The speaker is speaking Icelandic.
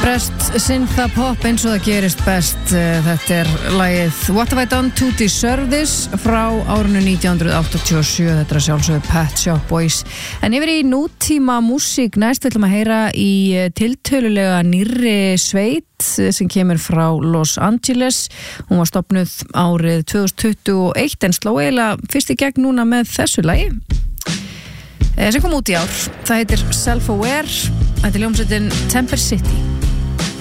Brest syntha pop eins og það gerist best. Þetta lagið What Have I Done to Deserve This frá árinu 1987. Þetta sjálfsögðu Pet Shop Boys. En yfir í nútíma músík næst viljum að heyra í tiltölulega nýrri sveit sem kemur frá Los Angeles. Hún var stofnuð árið 2021 en sló eiginlega fyrst í gegn núna með þessu lagi sem kom út í ár. Það heitir Self-Aware. Þetta hljómsveitin Temper City.